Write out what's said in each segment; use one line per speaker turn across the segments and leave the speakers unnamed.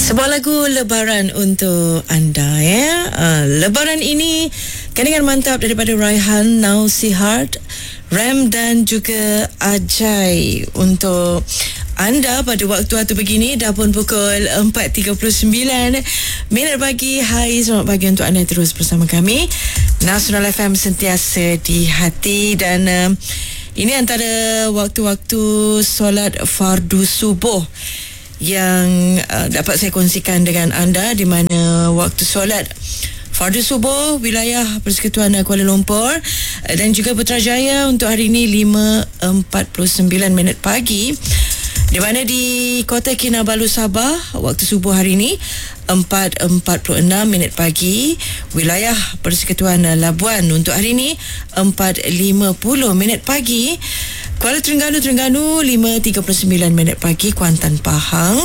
Sebuah lagu Lebaran untuk anda ya. Lebaran ini kandungan mantap daripada Raihan, Nausihat, Ram dan juga Ajay untuk anda pada waktu-waktu begini. Dah pun pukul 4.39 minit pagi. Hai, selamat pagi untuk anda terus bersama kami. Nasional FM sentiasa di hati. Dan ini antara waktu-waktu solat fardu subuh yang dapat saya kongsikan dengan anda, di mana waktu solat fardu subuh wilayah Persekutuan Kuala Lumpur dan juga Putrajaya untuk hari ini 5.49 minit pagi, di mana di Kota Kinabalu Sabah waktu subuh hari ini 4.46 minit pagi. Wilayah Persekutuan Labuan untuk hari ini 4.50 minit pagi. Kuala Terengganu 5.39 minit pagi. Kuantan Pahang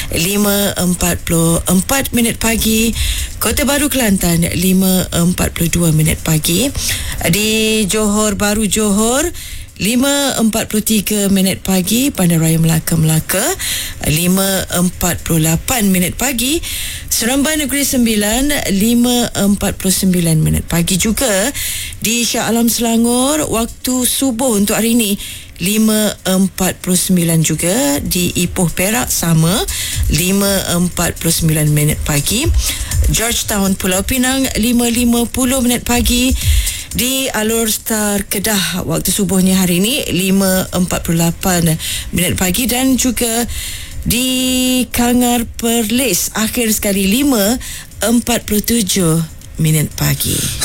5.44 minit pagi. Kota Baru Kelantan 5.42 minit pagi. Di Johor Bahru Johor 5.43 minit pagi. Bandaraya Melaka 5.48 minit pagi. Seremban Negeri Sembilan 5.49 minit pagi. Juga di Shah Alam Selangor waktu subuh untuk hari ini 5.49 juga. Di Ipoh Perak sama 5.49 minit pagi. Georgetown Pulau Pinang 5.50 minit pagi. Di Alor Star Kedah waktu subuhnya hari ini 5.48 minit pagi. Dan juga di Kangar Perlis akhir sekali 5.47 minit pagi.